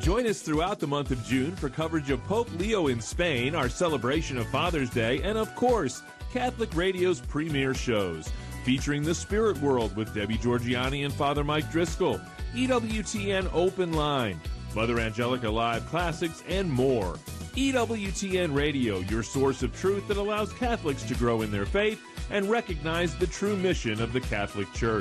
Join us throughout the month of June for coverage of Pope Leo in Spain, our celebration of Father's Day, and of course, Catholic Radio's premier shows, featuring The Spirit World with Debbie Georgiani and Father Mike Driscoll, EWTN Open Line, Mother Angelica Live Classics, and more. EWTN Radio, your source of truth that allows Catholics to grow in their faith and recognize the true mission of the Catholic Church.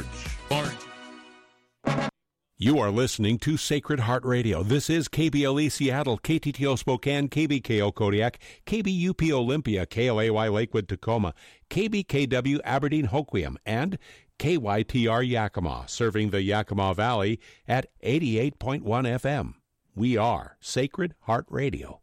You are listening to Sacred Heart Radio. This is KBLE Seattle, KTTO Spokane, KBKO Kodiak, KBUP Olympia, KLAY Lakewood Tacoma, KBKW Aberdeen Hoquiam, and KYTR Yakima, serving the Yakima Valley at 88.1 FM. We are Sacred Heart Radio.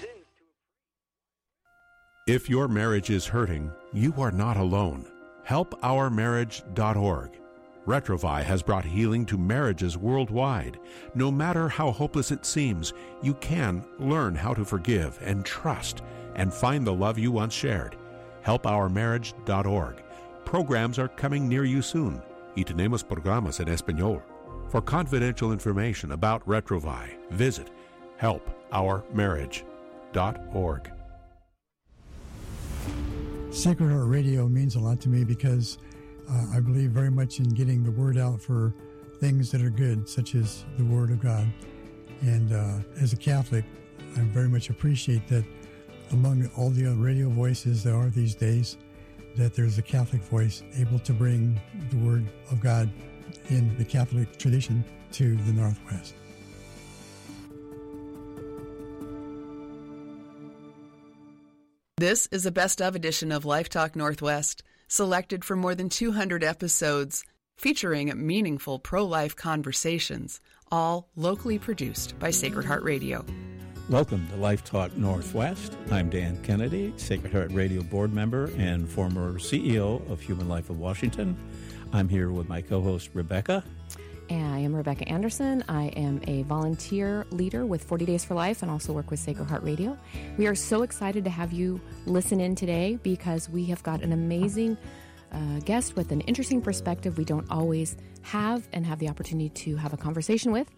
If your marriage is hurting, you are not alone. HelpOurMarriage.org. Retrovai has brought healing to marriages worldwide. No matter how hopeless it seems, you can learn how to forgive and trust and find the love you once shared. HelpOurMarriage.org. Programs are coming near you soon. Y tenemos programas en español. For confidential information about Retrovai, visit HelpOurMarriage.org. Sacred Heart Radio means a lot to me because I believe very much in getting the word out for things that are good, such as the Word of God. And as a Catholic, I very much appreciate that among all the radio voices there are these days, that there's a Catholic voice able to bring the Word of God in the Catholic tradition to the Northwest. This is a best-of edition of Life Talk Northwest, selected from more than 200 episodes, featuring meaningful pro-life conversations, all locally produced by Sacred Heart Radio. Welcome to Life Talk Northwest. I'm Dan Kennedy, Sacred Heart Radio board member and former CEO of Human Life of Washington. I'm here with my co-host, Rebecca. And I am Rebecca Anderson. I am a volunteer leader with 40 Days for Life and also work with Sacred Heart Radio. We are so excited to have you listen in today because we have got an amazing guest with an interesting perspective we don't always have and have the opportunity to have a conversation with.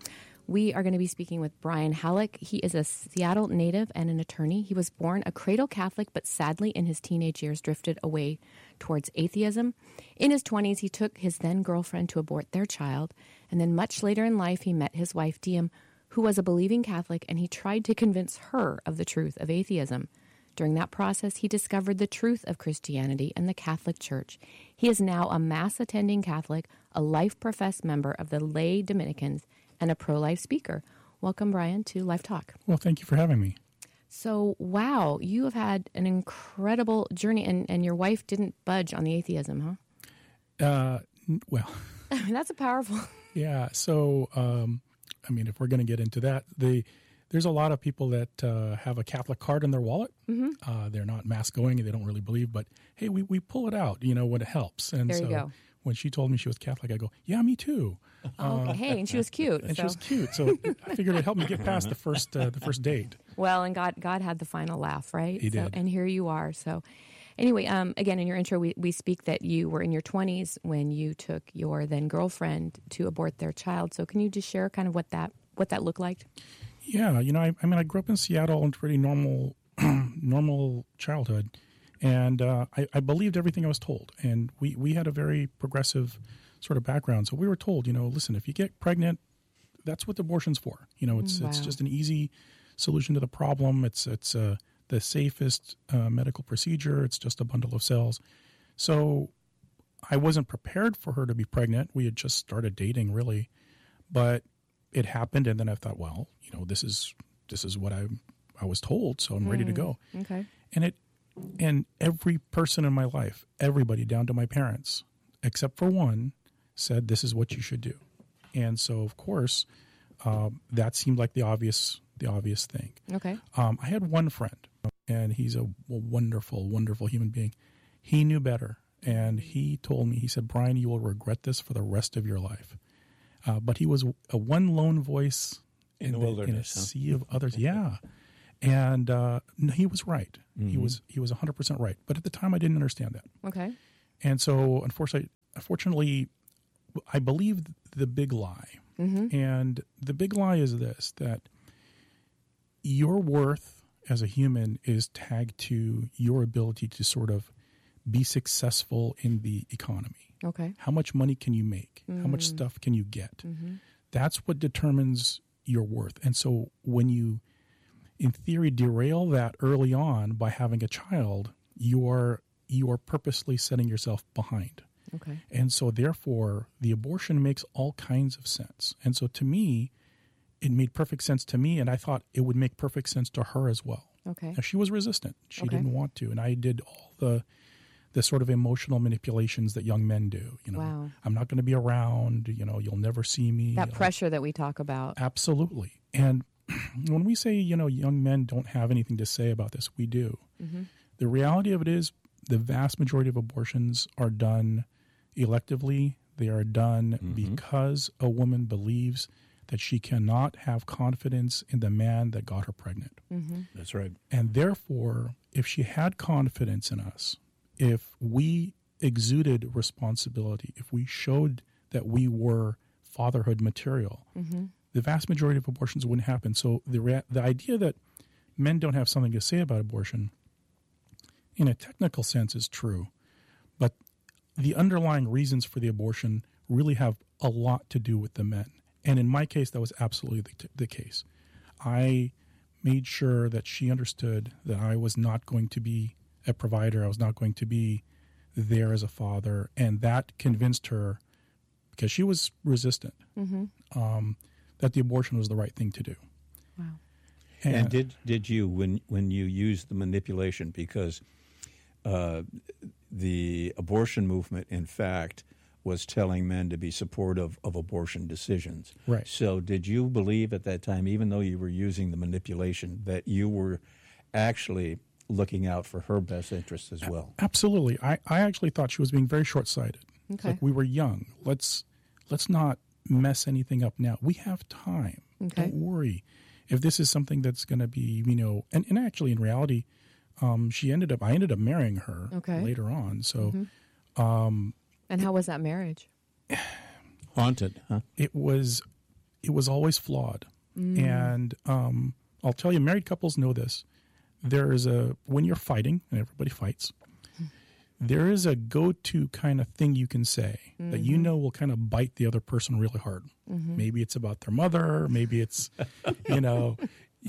We are going to be speaking with Brian Halleck. He is a Seattle native and an attorney. He was born a cradle Catholic, but sadly in his teenage years drifted away towards atheism. In his 20s, he took his then-girlfriend to abort their child, and then much later in life, he met his wife, Diem, who was a believing Catholic, and he tried to convince her of the truth of atheism. During that process, he discovered the truth of Christianity and the Catholic Church. He is now a Mass-attending Catholic, a life-professed member of the lay Dominicans, and a pro-life speaker. Welcome, Brian, to Life Talk. Well, thank you for having me. So, wow, you have had an incredible journey, and your wife didn't budge on the atheism, huh? Well. That's a powerful... Yeah, so, I mean, if we're going to get into that, there's a lot of people that have a Catholic card in their wallet. Mm-hmm. They're not Mass-going, they don't really believe, but, hey, we pull it out, when it helps. And there you go. When she told me she was Catholic, I go, yeah, me too. Hey, and she was cute. She was cute, so I figured it helped me get past the first date. Well, and God had the final laugh, right? He did. And here you are. So anyway, again, in your intro, we speak that you were in your 20s when you took your then-girlfriend to abort their child. So can you just share kind of what that looked like? Yeah, I grew up in Seattle and pretty normal childhood. And I believed everything I was told. And we had a very progressive sort of background. So we were told, listen, if you get pregnant, that's what abortion's for. It's just an easy solution to the problem. It's the safest medical procedure. It's just a bundle of cells. So I wasn't prepared for her to be pregnant. We had just started dating, really. But it happened, and then I thought, well, this is what I was told, so I'm ready to go. Okay. And every person in my life, everybody down to my parents, except for one, said this is what you should do. And so, of course, that seemed like the obvious thing. Okay. I had one friend, and he's a wonderful, wonderful human being. He knew better, and he told me, he said, Brian, you will regret this for the rest of your life. But he was a one lone voice in the wilderness, in a sea of others. Yeah. And he was right. Mm-hmm. He was 100% right. But at the time, I didn't understand that. Okay. And so, unfortunately, I believed the big lie And the big lie is this, that your worth as a human is tagged to your ability to sort of be successful in the economy. Okay. How much money can you make? How much stuff can you get? That's what determines your worth. And so when you, in theory, derail that early on by having a child, you are purposely setting yourself behind. Okay. And so therefore, the abortion makes all kinds of sense. And so to me, it made perfect sense to me, and I thought it would make perfect sense to her as well. Okay. Now, she was resistant. She Okay. didn't want to. And I did all the sort of emotional manipulations that young men do. You know, Wow. I'm not going to be around. You know, you'll never see me. That pressure that we talk about. Absolutely. And when we say, you know, young men don't have anything to say about this, we do. The reality of it is the vast majority of abortions are done electively. They are done because a woman believes that she cannot have confidence in the man that got her pregnant. That's right. And therefore, if she had confidence in us, if we exuded responsibility, if we showed that we were fatherhood material, the vast majority of abortions wouldn't happen. So the idea that men don't have something to say about abortion, in a technical sense, is true. But the underlying reasons for the abortion really have a lot to do with the men. And in my case, that was absolutely the case. I made sure that she understood that I was not going to be a provider. I was not going to be there as a father. And that convinced her, because she was resistant, that the abortion was the right thing to do. Wow. And did you, when you used the manipulation, because the abortion movement, in fact, was telling men to be supportive of abortion decisions. Right. So did you believe at that time, even though you were using the manipulation, that you were actually looking out for her best interests as well? Absolutely. I actually thought she was being very short-sighted. It's Okay. like, we were young. Let's not mess anything up now. We have time. Okay. Don't worry. If this is something that's going to be, you know, and actually in reality, I ended up marrying her Okay. later on. So And how was that marriage? Haunted, huh? it was always flawed. And I'll tell you, married couples know this. When you're fighting, and everybody fights, there is a go-to kind of thing you can say that you know will kind of bite the other person really hard. Maybe it's about their mother. Maybe it's, you know,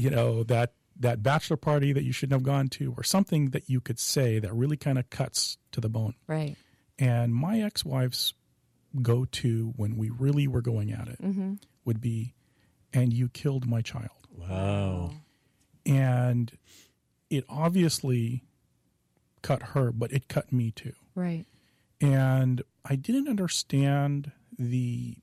that bachelor party that you shouldn't have gone to, or something that you could say that really kind of cuts to the bone. Right. And my ex-wife's go-to when we really were going at it would be, "And you killed my child." Wow. And it obviously cut her, but it cut me too. Right. And I didn't understand the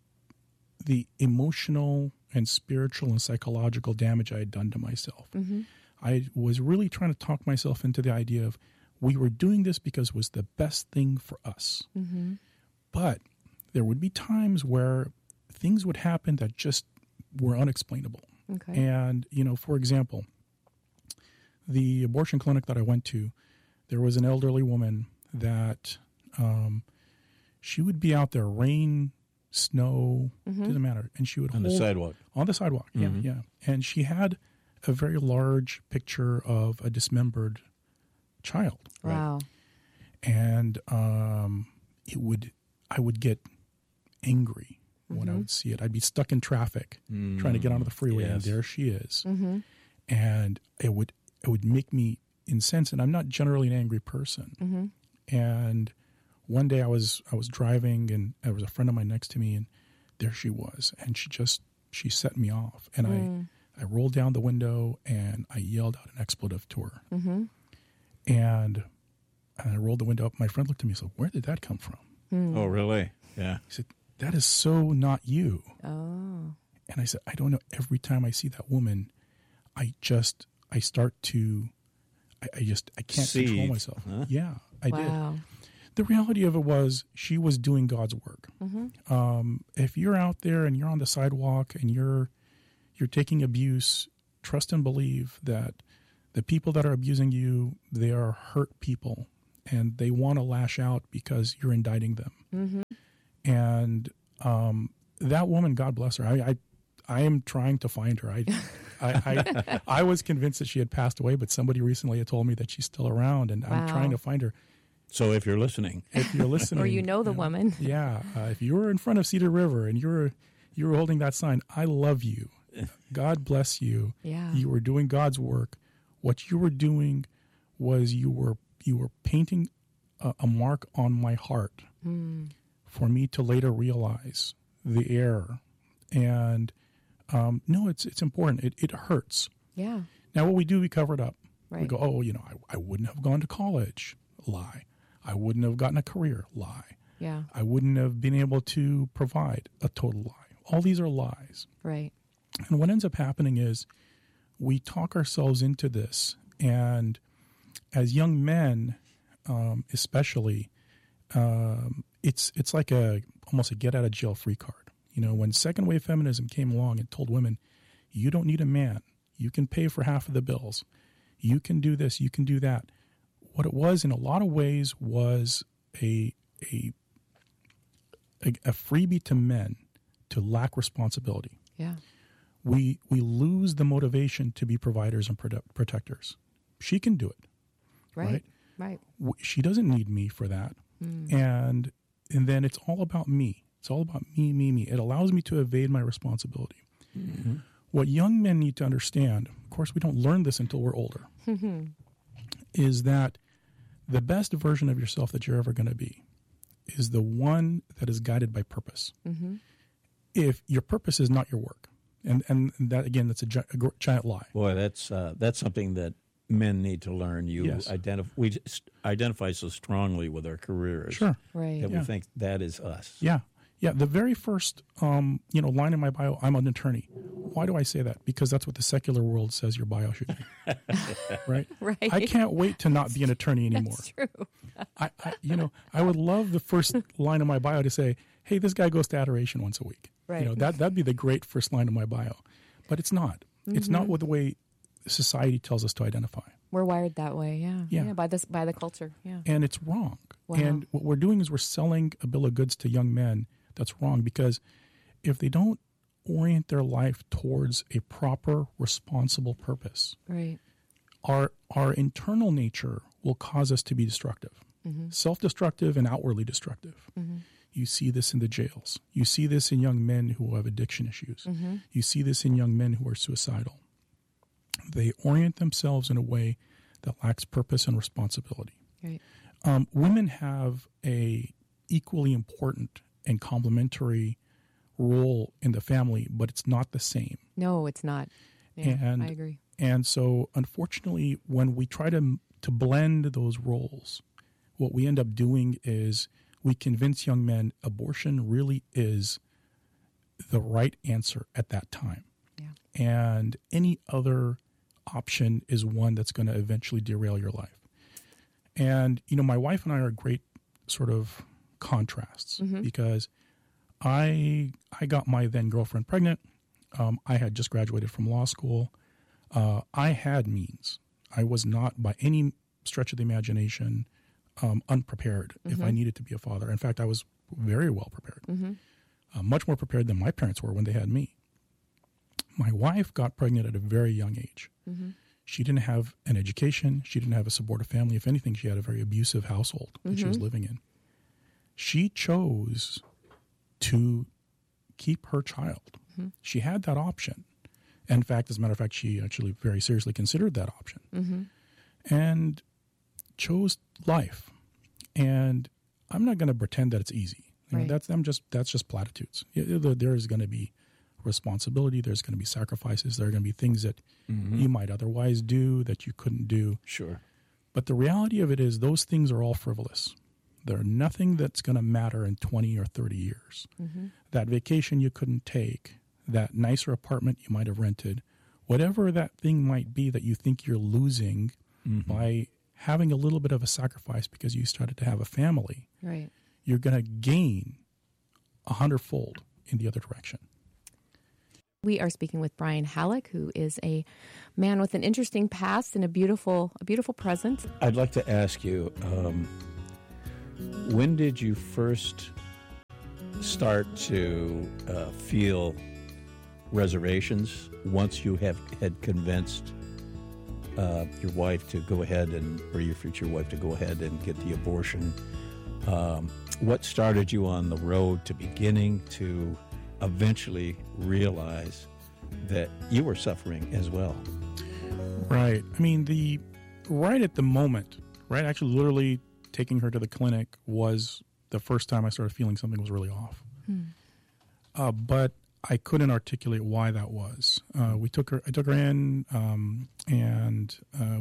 emotional and spiritual and psychological damage I had done to myself. I was really trying to talk myself into the idea of, we were doing this because it was the best thing for us. But there would be times where things would happen that just were unexplainable. Okay. And, you know, for example, the abortion clinic that I went to, there was an elderly woman that she would be out there, rain, snow, didn't matter. And she would On the sidewalk. On the sidewalk, yeah. And she had a very large picture of a dismembered child. Wow. And I would get angry when I would see it. I'd be stuck in traffic trying to get onto the freeway, and there she is. And it would make me incensed, and I'm not generally an angry person. And one day I was driving, and there was a friend of mine next to me, and there she was, and she set me off. And I rolled down the window, and I yelled out an expletive to her. And I rolled the window up. My friend looked at me and said, "Where did that come from?" Oh, really? Yeah. He said, "That is so not you." Oh. And I said, "I don't know. Every time I see that woman, I can't control myself." Huh? Yeah, I Wow. did. The reality of it was, she was doing God's work. If you're out there and you're on the sidewalk and you're taking abuse, trust and believe that the people that are abusing you, they are hurt people, and they want to lash out because you're indicting them. And that woman, God bless her. I am trying to find her. I was convinced that she had passed away, but somebody recently had told me that she's still around, and I'm trying to find her. So if you're listening, or you know the woman, if you were in front of Cedar River and you were holding that sign, I love you. God bless you. Yeah. You were doing God's work. What you were doing was you were painting a mark on my heart for me to later realize the error. And no, it's important. It hurts. Yeah. Now what we do, we cover it up. Right. We go, I wouldn't have gone to college. Lie. I wouldn't have gotten a career. Lie. Yeah. I wouldn't have been able to provide. A total lie. All these are lies. Right. And what ends up happening is we talk ourselves into this. And as young men, especially, it's like almost a get out of jail free card. When second wave feminism came along and told women, you don't need a man. You can pay for half of the bills. You can do this. You can do that. What it was in a lot of ways was a freebie to men to lack responsibility. Yeah. We lose the motivation to be providers and protectors. She can do it. Right. She doesn't need me for that. And then it's all about me. It's all about me. It allows me to evade my responsibility. Mm-hmm. What young men need to understand, of course we don't learn this until we're older, is that the best version of yourself that you're ever going to be is the one that is guided by purpose. Mm-hmm. If your purpose is not your work, and that, again, that's a giant lie. Boy, that's something that men need to learn. Yes. We identify so strongly with our careers. Sure. Right. That we think that is us. Yeah. Yeah, the very first line in my bio, I'm an attorney. Why do I say that? Because that's what the secular world says your bio should be. Right? Right. I can't wait to not be an attorney anymore. That's true. I would love the first line of my bio to say, hey, this guy goes to adoration once a week. Right. That'd be the great first line of my bio. But it's not. Mm-hmm. It's not what the way society tells us to identify. We're wired that way, yeah. Yeah. By the culture, yeah. And it's wrong. Wow. And what we're doing is we're selling a bill of goods to young men. That's wrong, because if they don't orient their life towards a proper, responsible purpose, right, our internal nature will cause us to be destructive, self-destructive and outwardly destructive. Mm-hmm. You see this in the jails. You see this in young men who have addiction issues. Mm-hmm. You see this in young men who are suicidal. They orient themselves in a way that lacks purpose and responsibility. Right. Women have a equally important and complementary role in the family, but it's not the same. No, it's not. Yeah, I agree. And so, unfortunately, when we try to blend those roles, what we end up doing is we convince young men abortion really is the right answer at that time. Yeah. And any other option is one that's going to eventually derail your life. And, my wife and I are great sort of contrasts, because I got my then girlfriend pregnant. I had just graduated from law school. I had means. I was not by any stretch of the imagination unprepared if I needed to be a father. In fact, I was very well prepared, much more prepared than my parents were when they had me. My wife got pregnant at a very young age. Mm-hmm. She didn't have an education. She didn't have a supportive family. If anything, she had a very abusive household that she was living in. She chose to keep her child. Mm-hmm. She had that option. And in fact, as a matter of fact, she actually very seriously considered that option and chose life. And I'm not going to pretend that it's easy. Right. That's just platitudes. There is going to be responsibility. There's going to be sacrifices. There are going to be things that you might otherwise do that you couldn't do. Sure. But the reality of it is those things are all frivolous. They're nothing that's going to matter in 20 or 30 years. Mm-hmm. That vacation you couldn't take, that nicer apartment you might have rented, whatever that thing might be that you think you're losing by having a little bit of a sacrifice because you started to have a family, right, you're going to gain 100-fold in the other direction. We are speaking with Brian Halleck, who is a man with an interesting past and a beautiful present. I'd like to ask you, when did you first start to feel reservations once you had convinced your wife to go ahead or your future wife to go ahead and get the abortion? What started you on the road to beginning to eventually realize that you were suffering as well? Right. I mean, right at the moment, right, actually literally taking her to the clinic was the first time I started feeling something was really off. But I couldn't articulate why that was. I took her in, and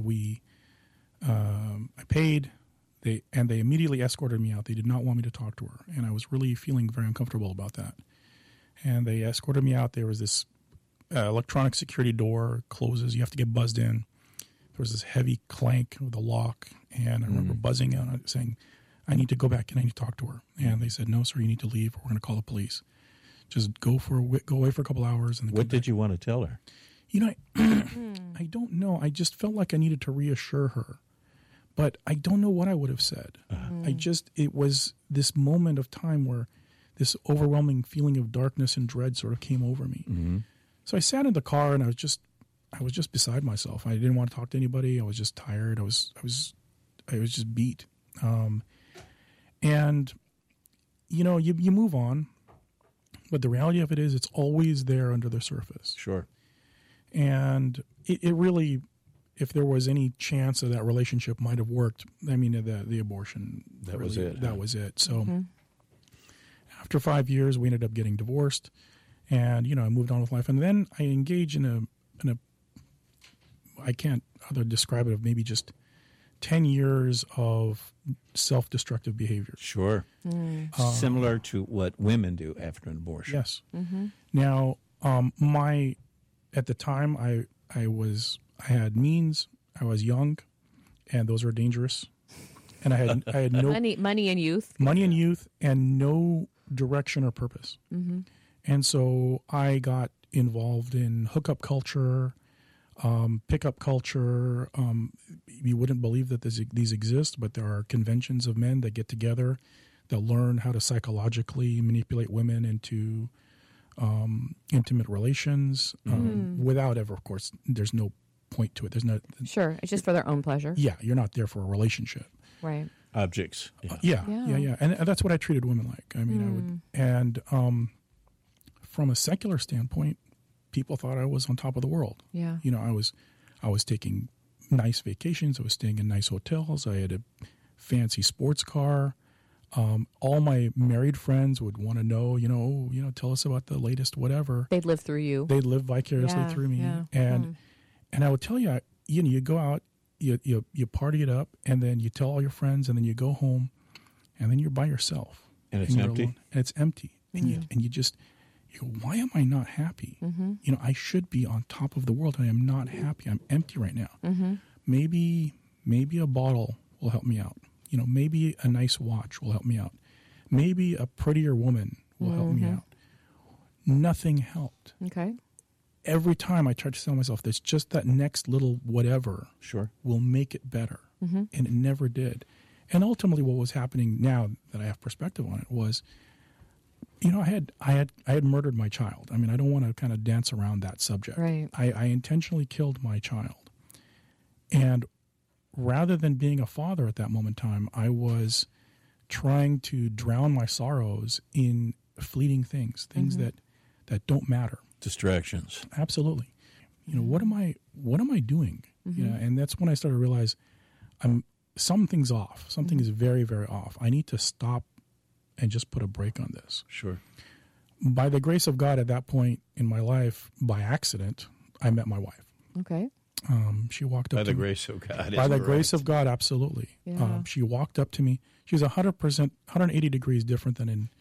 I paid. They immediately escorted me out. They did not want me to talk to her, and I was really feeling very uncomfortable about that. And they escorted me out. There was this electronic security door closes. You have to get buzzed in. There was this heavy clank with a lock, and I remember buzzing out saying, "I need to go back and I need to talk to her." And they said, "No, sir, you need to leave. We're going to call the police. Just go away for a couple hours." And what did you want to tell her? You know, I don't know. I just felt like I needed to reassure her, but I don't know what I would have said. It was this moment of time where this overwhelming feeling of darkness and dread sort of came over me. So I sat in the car and I was just beside myself. I didn't want to talk to anybody. I was just tired. I was just beat. And you know, you move on, but the reality of it is it's always there under the surface. Sure. And it really, if there was any chance that that relationship might have worked, I mean, the abortion. That really, was it. That was it. So after 5 years, we ended up getting divorced, and you know, I moved on with life. And then I engaged in a I can't other describe it, of maybe just 10 years of self-destructive behavior. Sure. Similar to what women do after an abortion. Yes. Now, at the time, I had means. I was young, and those were dangerous. And I had no money and youth, and no direction or purpose. And so I got involved in hookup culture, pickup culture. You wouldn't believe that these exist, but there are conventions of men that get together that learn how to psychologically manipulate women into intimate relations without ever, of course, there's no point to it. There's no... Sure, it's just for their own pleasure. Yeah, you're not there for a relationship. Right. Objects. Yeah. And that's what I treated women like. I mean, from a secular standpoint, people thought I was on top of the world. Yeah. You know, I was taking nice vacations. I was staying in nice hotels. I had a fancy sports car. All my married friends would want to know, tell us about the latest whatever. They'd live through you. They'd live vicariously through me. Yeah. And I would tell you, you go out, you party it up, and then you tell all your friends, and then you go home, and then you're by yourself. And it's empty. Alone, and it's empty. And you go, why am I not happy? You know, I should be on top of the world, and I am not happy. I'm empty right now. Maybe a bottle will help me out. You know, maybe a nice watch will help me out. Maybe a prettier woman will help me out. Nothing helped. Okay. Every time I tried to tell myself there's just that next little whatever will make it better. And it never did. And ultimately what was happening now that I have perspective on it was, you know, I had murdered my child. I mean, I don't want to kind of dance around that subject. Right. I intentionally killed my child. And rather than being a father at that moment in time, I was trying to drown my sorrows in fleeting things that don't matter. Distractions. Absolutely. You know, what am I doing? You know, and that's when I started to realize something's off. Something is very, very off. I need to stop and just put a break on this. Sure. By the grace of God, at that point in my life, by accident, I met my wife. Okay. She walked up by to the me. Grace of God. By the grace of God, absolutely. Yeah. She walked up to me. She was 180 degrees different than in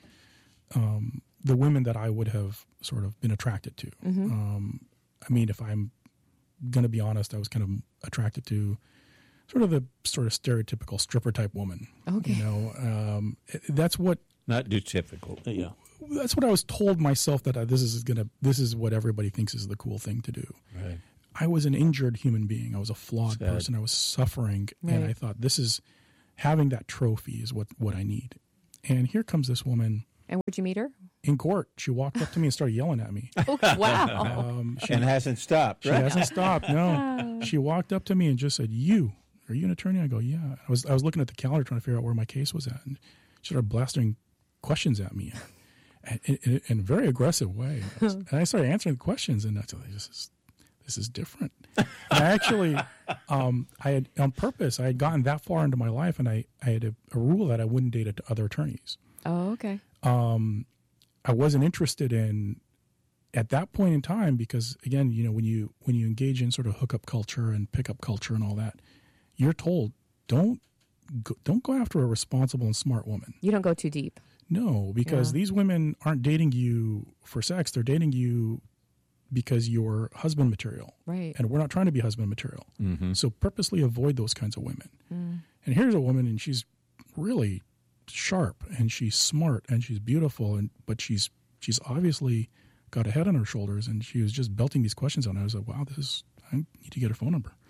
the women that I would have sort of been attracted to. I mean, if I'm going to be honest, I was kind of attracted to sort of the stereotypical stripper type woman. Okay. You know, that's what... Not too typical. Yeah. That's what I was told myself, that this is what everybody thinks is the cool thing to do. Right. I was an injured human being. I was a flawed person. I was suffering. Right. And I thought, having that trophy is what I need. And here comes this woman. And where'd you meet her? In court. She walked up to me and started yelling at me. Oh, wow. And hasn't stopped, She right? hasn't stopped, no. She walked up to me and just said, are you an attorney? I go, yeah. I was looking at the calendar trying to figure out where my case was at. And she started blasting questions at me in a very aggressive way. And I started answering the questions, and I thought, this is different. And I actually, I had, on purpose, I had gotten that far into my life, and I had a rule that I wouldn't date other attorneys. Oh, okay. I wasn't interested in at that point in time because, again, when you engage in sort of hookup culture and pickup culture and all that, you're told don't go after a responsible and smart woman. You don't go too deep. No, because these women aren't dating you for sex; they're dating you because you're husband material, right? And we're not trying to be husband material. Mm-hmm. So purposely avoid those kinds of women. Mm. And here's a woman, and she's really sharp, and she's smart, and she's beautiful, but she's obviously got a head on her shoulders, and she was just belting these questions on. I was like, wow, I need to get her phone number.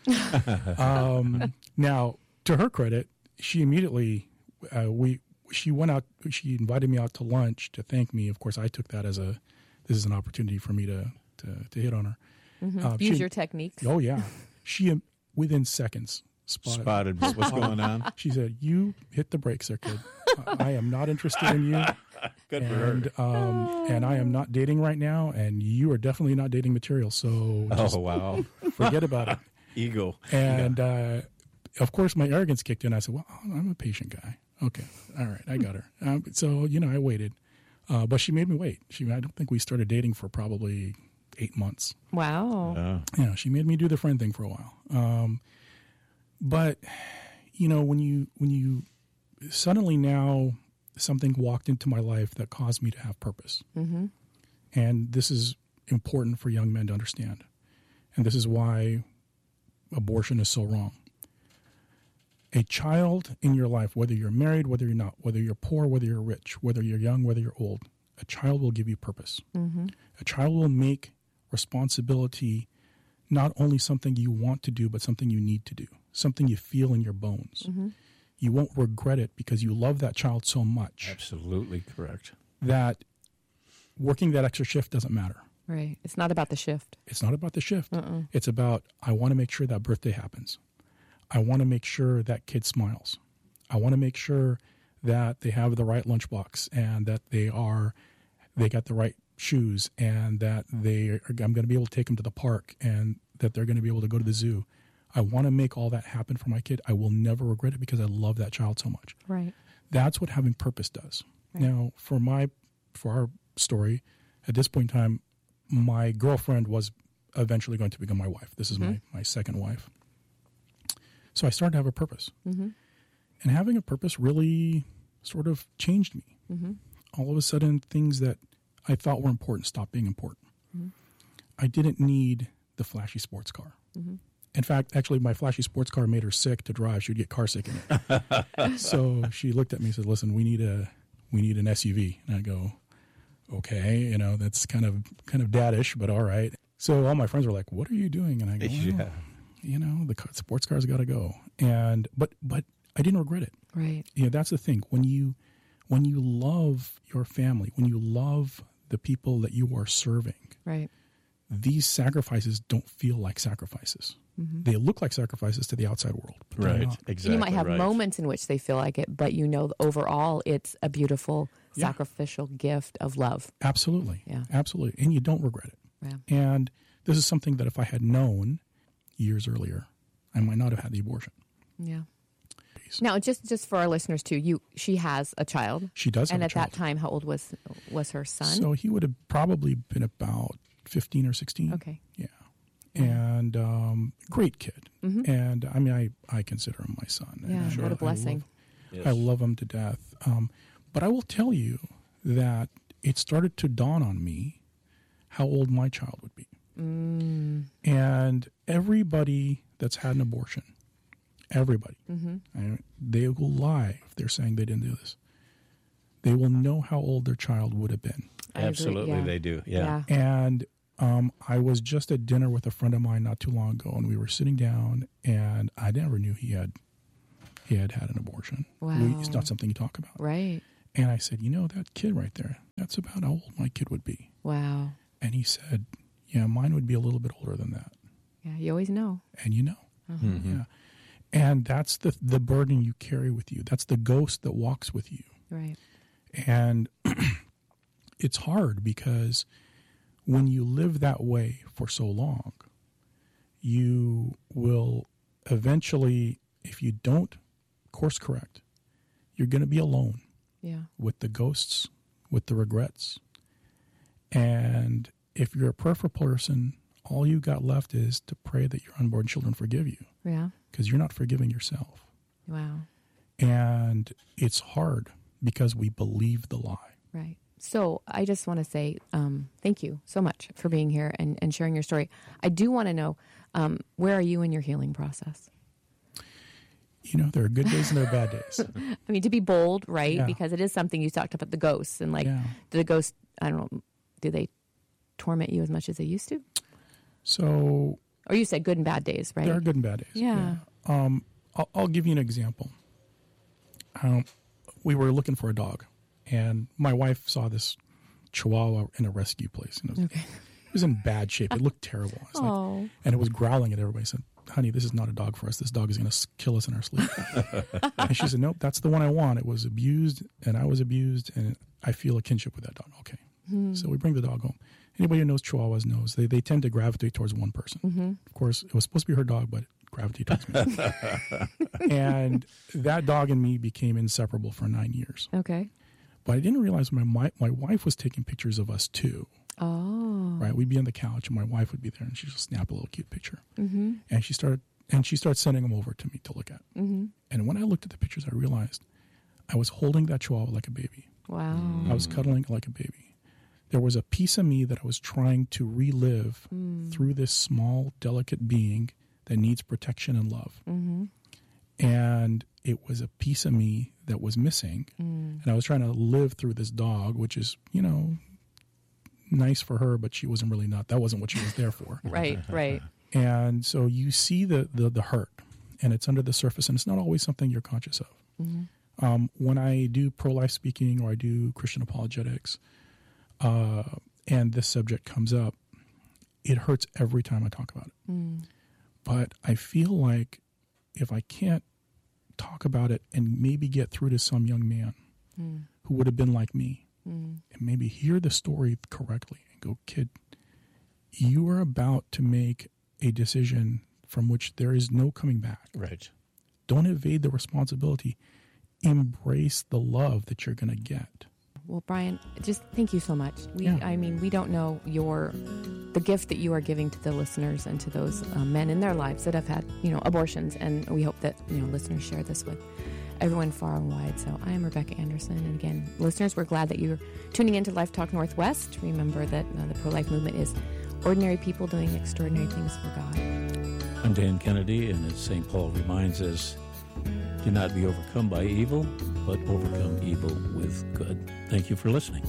Now, to her credit, she immediately she went out. She invited me out to lunch to thank me. Of course, I took that as this is an opportunity for me to hit on her. Mm-hmm. Use your techniques. Oh yeah, she within seconds spotted what's going on. She said, "You hit the brakes there, kid. I am not interested in you. Good for her. And I am not dating right now, and you are definitely not dating material. So wow, forget about it." Ego. And of course, my arrogance kicked in. I said, "Well, I'm a patient guy. Okay, all right, I got her." So I waited, but she made me wait. I don't think we started dating for probably 8 months. Wow. Yeah, she made me do the friend thing for a while. But when you suddenly now something walked into my life that caused me to have purpose, mm-hmm. and this is important for young men to understand, and this is why abortion is so wrong. A child in your life, whether you're married, whether you're not, whether you're poor, whether you're rich, whether you're young, whether you're old, a child will give you purpose. Mm-hmm. A child will make responsibility not only something you want to do, but something you need to do, something you feel in your bones. Mm-hmm. You won't regret it because you love that child so much. Absolutely correct. That working that extra shift doesn't matter. Right. It's not about the shift. It's not about the shift. It's about, I want to make sure that birthday happens. I want to make sure that kid smiles. I want to make sure that they have the right lunchbox and that they got the right shoes and that I'm going to be able to take them to the park and that they're going to be able to go to the zoo. I want to make all that happen for my kid. I will never regret it because I love that child so much. Right. That's what having purpose does. Right. Now, for our story, at this point in time, my girlfriend was eventually going to become my wife. This is my second wife. So I started to have a purpose. Mm-hmm. And having a purpose really sort of changed me. Mm-hmm. All of a sudden, things that I thought were important stopped being important. Mm-hmm. I didn't need the flashy sports car. Mm-hmm. In fact, actually, my flashy sports car made her sick to drive. She would get car sick in it. So she looked at me and said, "Listen, we need an SUV." And I go, "Okay, that's kind of daddish, but all right." So all my friends were like, "What are you doing?" And I go, "The sports car's got to go." And but I didn't regret it. Right. That's the thing. When you love your family, when you love the people that you are serving, right, these sacrifices don't feel like sacrifices. Mm-hmm. They look like sacrifices to the outside world. Right, exactly. And you might have moments in which they feel like it, but overall it's a beautiful sacrificial gift of love. Absolutely. Yeah. Absolutely. And you don't regret it. Yeah. And this is something that if I had known years earlier, I might not have had the abortion. Yeah. Now, just for our listeners too, she has a child. She does have and a at child. that time, how old was her son? So he would have probably been about 15 or 16. Okay. Yeah. And great kid. Mm-hmm. And I mean, I consider him my son. Yeah, and what a blessing. I love him to death. But I will tell you that it started to dawn on me how old my child would be. Mm. And everybody that's had an abortion, everybody, they will lie if they're saying they didn't do this. They will know how old their child would have been. Absolutely, they do. Yeah. And I was just at dinner with a friend of mine not too long ago, and we were sitting down, and I never knew he had had an abortion. Wow. It's not something you talk about. Right. And I said, that kid right there, that's about how old my kid would be. Wow. And he said, yeah, mine would be a little bit older than that. Yeah, you always know. And you know. Uh-huh. Mm-hmm. Yeah. And that's the burden you carry with you. That's the ghost that walks with you. Right. And it's hard because when you live that way for so long, you will eventually, if you don't course correct, you're going to be alone. Yeah. With the ghosts, with the regrets. And if you're a prayerful person, all you got left is to pray that your unborn children forgive you. Yeah. Because you're not forgiving yourself. Wow. And it's hard because we believe the lie. Right. So I just want to say thank you so much for being here and sharing your story. I do want to know, where are you in your healing process? There are good days and there are bad days. I mean, to be bold, right? Yeah. Because it is something you talked about, the ghosts. And Yeah. do the ghosts, I don't know, do they torment you as much as they used to? So... Or you said good and bad days, right? There are good and bad days. Yeah. I'll give you an example. We were looking for a dog, and my wife saw this Chihuahua in a rescue place. And it was in bad shape. It looked terrible. And it was growling at everybody. I said, honey, this is not a dog for us. This dog is going to kill us in our sleep. And she said, nope, that's the one I want. It was abused, and I was abused, and I feel a kinship with that dog. Okay. So we bring the dog home. Anybody who knows Chihuahuas knows they tend to gravitate towards one person. Mm-hmm. Of course, it was supposed to be her dog, but it gravitated towards me. And that dog and me became inseparable for 9 years. Okay. But I didn't realize my wife was taking pictures of us too. Oh. Right? We'd be on the couch, and my wife would be there, and she'd just snap a little cute picture. Mm-hmm. And she started sending them over to me to look at. Mm-hmm. And when I looked at the pictures, I realized I was holding that Chihuahua like a baby. Wow. I was cuddling it like a baby. There was a piece of me that I was trying to relive through this small, delicate being that needs protection and love. Mm-hmm. And it was a piece of me that was missing. And I was trying to live through this dog, which is, nice for her, but she wasn't really that wasn't what she was there for. Right. And so you see the hurt, and it's under the surface, and it's not always something you're conscious of. Mm-hmm. When I do pro-life speaking or I do Christian apologetics, and this subject comes up, it hurts every time I talk about it. But I feel like if I can't talk about it and maybe get through to some young man who would have been like me and maybe hear the story correctly and go, kid, you are about to make a decision from which there is no coming back. Right. Don't evade the responsibility. Embrace the love that you're going to get. Well, Brian, just thank you so much. We don't know the gift that you are giving to the listeners and to those men in their lives that have had, abortions. And we hope that, listeners share this with everyone far and wide. So I am Rebecca Anderson. And again, listeners, we're glad that you're tuning into Life Talk Northwest. Remember that the pro-life movement is ordinary people doing extraordinary things for God. I'm Dan Kennedy, and as St. Paul reminds us, do not be overcome by evil, but overcome evil with good. Thank you for listening.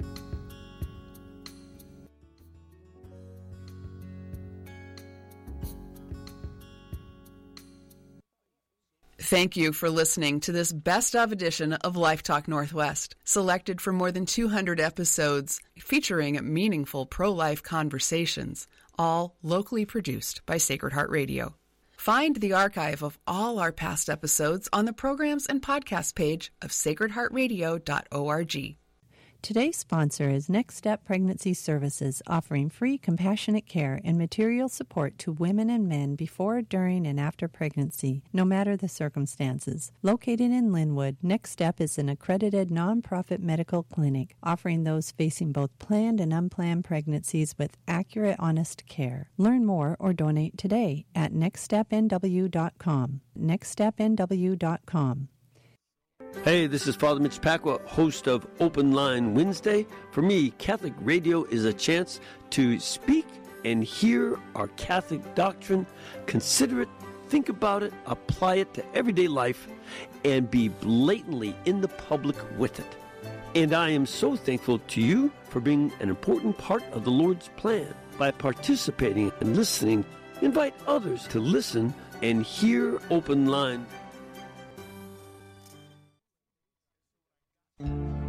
Thank you for listening to this best of edition of Life Talk Northwest, selected from more than 200 episodes featuring meaningful pro-life conversations, all locally produced by Sacred Heart Radio. Find the archive of all our past episodes on the programs and podcast page of sacredheartradio.org. Today's sponsor is Next Step Pregnancy Services, offering free compassionate care and material support to women and men before, during, and after pregnancy, no matter the circumstances. Located in Linwood, Next Step is an accredited nonprofit medical clinic, offering those facing both planned and unplanned pregnancies with accurate, honest care. Learn more or donate today at nextstepnw.com. nextstepnw.com. Hey, this is Father Mitch Pacwa, host of Open Line Wednesday. For me, Catholic radio is a chance to speak and hear our Catholic doctrine, consider it, think about it, apply it to everyday life, and be blatantly in the public with it. And I am so thankful to you for being an important part of the Lord's plan. By participating and listening, invite others to listen and hear Open Line.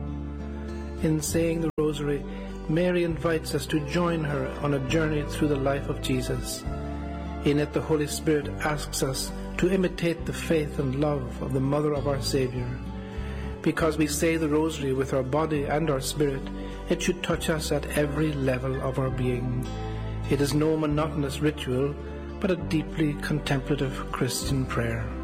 In saying the Rosary, Mary invites us to join her on a journey through the life of Jesus. In it, the Holy Spirit asks us to imitate the faith and love of the Mother of our Savior. Because we say the Rosary with our body and our spirit, it should touch us at every level of our being. It is no monotonous ritual, but a deeply contemplative Christian prayer.